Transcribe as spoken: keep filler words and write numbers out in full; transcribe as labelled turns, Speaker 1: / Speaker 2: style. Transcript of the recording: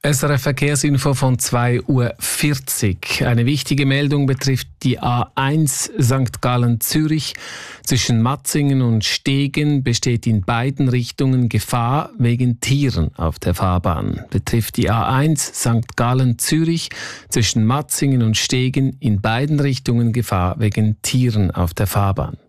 Speaker 1: S R F Verkehrsinfo von zwei Uhr vierzig. Eine wichtige Meldung betrifft die A eins Sankt Gallen-Zürich. Zwischen Matzingen und Stegen besteht in beiden Richtungen Gefahr wegen Tieren auf der Fahrbahn. Betrifft die A eins Sankt Gallen-Zürich. Zwischen Matzingen und Stegen in beiden Richtungen Gefahr wegen Tieren auf der Fahrbahn.